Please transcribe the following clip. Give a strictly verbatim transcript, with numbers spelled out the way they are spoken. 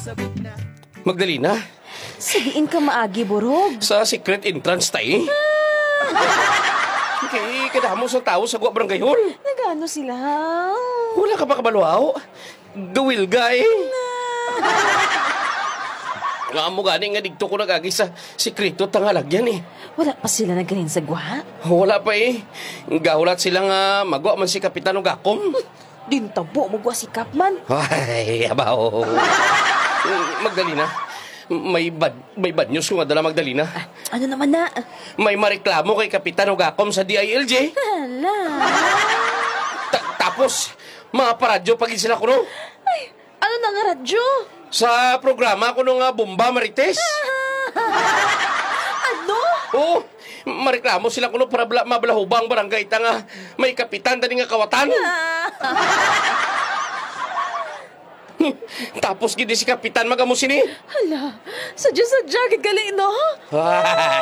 Magdalena, Sabiin ka maagi, burog. sa secret entrance tayo. Kaya kadamo sa tao sa Gwa Barangay Hall. Nagano sila? Wala ka pa kabaluaw? Gawil ga eh. Nga mo gani nga dito ko nagagi sa sikreto tangalagyan eh. Wala pa sila nagaling sa gwa? Wala pa eh. Gahulat sila nga magwa man si Kapitano Gakom. Dintabo, magwa si Kapman. Ay, abaw. Magdalena, may bad, may bad news ko nga dala Magdalena. Ano naman na? May mareklamo kay Kapitano Gakom sa D I L J. Hala. Ta- tapos, mga paradyo pagin sila kuno. Ay, ano na nga radyo? Sa programa kuno nga Bomba Marites. Ano? Oo, mareklamo sila kuno para bla, mabalahubang barangay ta nga may kapitan dani nga kawatan. Tapos gid si kapitan magamusin eh. Hala, sadya-sadya, galing no?